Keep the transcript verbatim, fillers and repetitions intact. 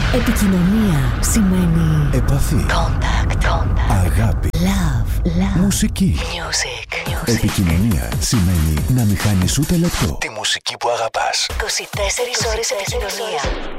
Επικοινωνία σημαίνει επαφή. Contact, contact. Αγάπη. Love, love. Μουσική. Music, music. Επικοινωνία σημαίνει να μην χάνεις ούτε λεπτό τη μουσική που αγαπάς. είκοσι τέσσερις ώρες επικοινωνία.